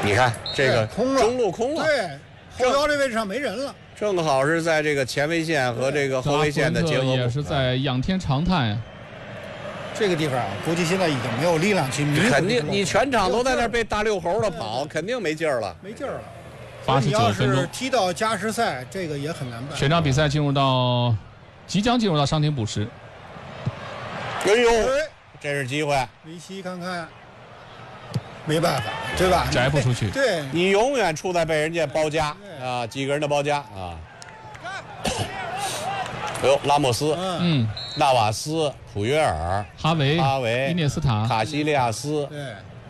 你看这个空了， 中路空了， 对，后腰这位置上没人了， 正好是在这个前卫线和这个后卫线的结合部， 也是在仰天长叹呀。 这个地方啊，估计现在已经没有力量去弥补。 肯定，你全场都在那被大遛猴的跑，肯定没劲儿了， 没劲儿了。 89分钟， 你要是踢到加时赛，这个也很难办。 全场比赛即将进入到伤停补时。 哎呦，这是机会。 梅西看看，没办法，对吧？ 摘不出去。 对， 你永远处在被人家包夹啊，几个人的包夹啊。哎呦，拉莫斯，纳瓦斯、普约尔、 哈维、伊涅斯塔、 卡西利亚斯。 对。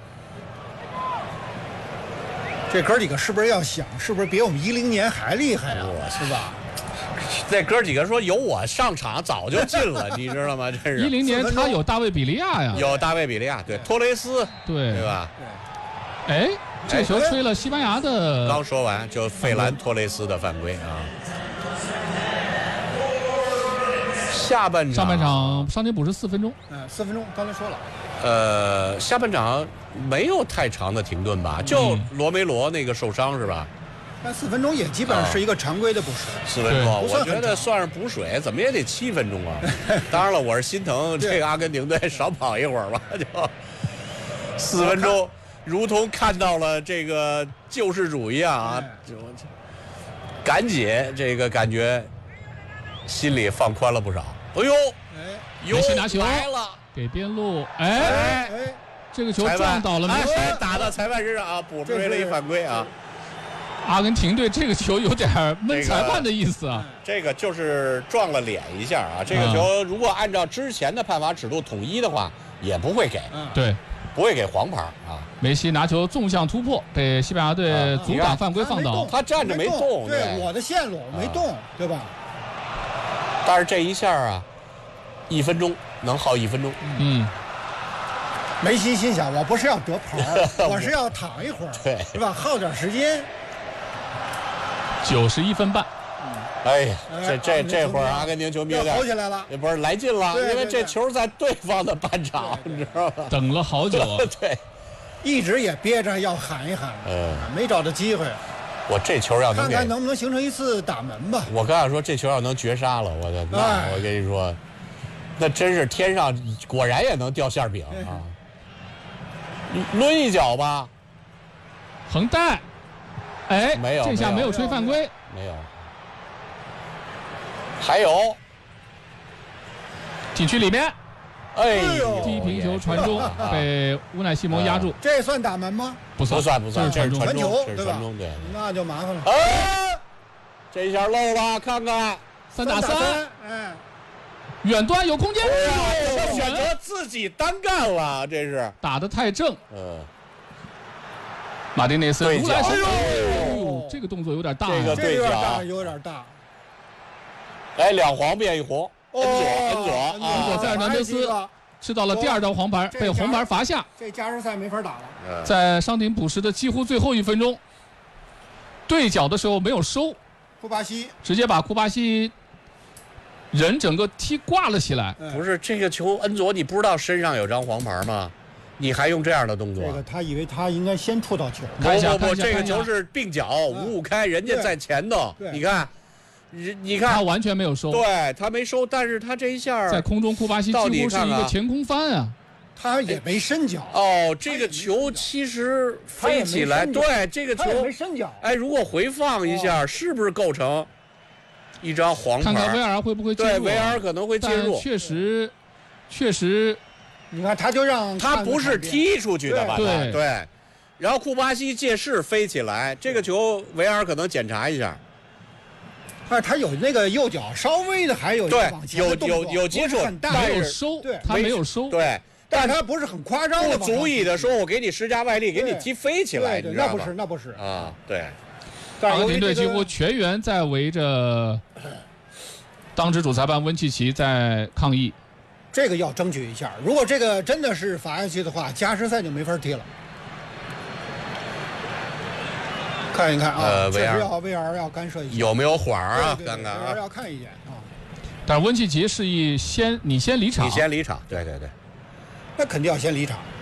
这哥几个是不是要想，是不是比我们10年还厉害啊？是吧？ 这哥几个说有我上场早就进了，你知道吗？这是 10年他有大卫比利亚呀， 有大卫比利亚，对，托雷斯，对吧？ 对。 哎，这球吹了西班牙的。 刚说完就费兰托雷斯的犯规啊。上半场伤停补时4分钟。 4分钟，刚才说了。 下半场没有太长的停顿吧？就罗梅罗那个受伤是吧？ 但4分钟也基本上是一个常规的补时。 4分钟，我觉得算是补水，怎么也得7分钟啊。当然了，我是心疼这个阿根廷队少跑一会儿吧，就4分钟，如同看到了这个救世主一样啊！赶紧这个感觉心里放宽了不少。哎呦， 梅西拿球来了。 给边路，这个球撞倒了梅西， 打到裁判身上啊，补追了一犯规啊！ 阿根廷队这个球有点闷裁判的意思啊。 这个就是撞了脸一下啊。这个球如果按照之前的判罚尺度统一的话，也不会给， 对， 不会给黄牌啊。 梅西拿球纵向突破，被西班牙队阻挡犯规放倒， 他站着没动， 对，我的线路没动，对吧？ 但是这一下啊，1分钟。 能耗1分钟， 梅西心想，我不是要得牌，我是要躺一会儿， 对， 是吧？耗点时间。 91分半， 哎呀，这会儿阿根廷球迷有点跑起来了， 不是来劲了，因为这球在对方的半场，你知道吗？ 等了好久， 对， 一直也憋着要喊一喊，没找到机会。 我这球要能看看能不能形成一次打门吧。 我刚想说这球要能绝杀了，我跟你说。 那真是天上果然也能掉馅饼啊！抡一脚吧， 横带，哎， 没有， 这下没有吹犯规， 没有，还有禁区里面， 哎， 低平球传中被乌奈西蒙压住， 这算打门吗？ 不算， 这是传中， 传球对吧？对， 那就麻烦了。 这一下漏了，看看 3打3， 哎。 远端有空间， 选择自己单干了，这是打得太正。马丁内斯对角， 哎呦，这个动作有点大， 这个对角有点大。 哎，2黄变1红，恩佐费尔南德斯吃到了第2张黄牌，被红牌罚下。 这加时赛没法打了。 在伤停补时的几乎最后1分钟，对角的时候没有收， 库巴西直接把库巴西。 人整个踢挂了起来， 不是这个球，恩佐，你不知道身上有张黄牌吗？你还用这样的动作？ 这个他以为他应该先触到球。 不，这个球是并脚5-5开，人家在前头，你看，你看他完全没有收， 对他没收，但是他这一下在空中，库巴西几乎是一个前空翻啊， 他也没伸脚。 哦，这个球其实飞起来，对这个球没伸脚。 哎，如果回放一下，是不是构成？ 一张黄牌， 看看维尔会不会介入？ 对，维尔可能会介入。 确实， 你看他就让他不是踢出去的吧？ 对。 然后库巴西借势飞起来，这个球维尔可能检查一下。 他有那个右脚稍微的还有对， 有接触， 没有收，他没有收， 对， 但他不是很夸张的， 不足以的说我给你施加外力，给你踢飞起来，你知道吗？ 那不是啊，对。 阿根廷队几乎全员在围着当值主裁判温契奇在抗议， 这个要争取一下。如果这个真的是罚下去的话，加时赛就没法踢了。看一看啊，确实要维尔要干涉一下， 有没有缓啊？看看啊， 要看一眼啊。 但是温契奇示意你先离场， 你先离场，对， 那肯定要先离场。